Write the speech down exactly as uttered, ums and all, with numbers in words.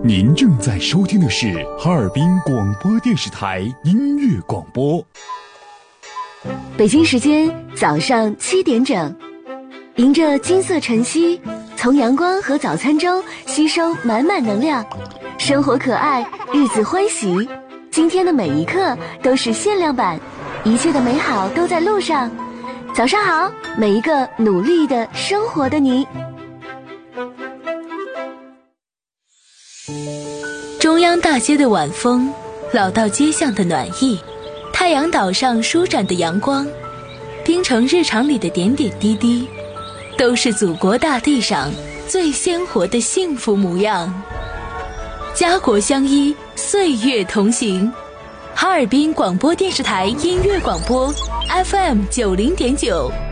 您正在收听的是哈尔滨广播电视台音乐广播。 北京时间早上七点整，迎着金色晨曦，从阳光和早餐中吸收满满能量，生活可爱，日子欢喜。今天的每一刻都是限量版，一切的美好都在路上。早上好，每一个努力的生活的你。 中央大街的晚风，老道街巷的暖意，太阳岛上舒展的阳光，冰城日常里的点点滴滴，都是祖国大地上最鲜活的幸福模样。家国相依，岁月同行。哈尔滨广播电视台音乐广播 F M 九零点九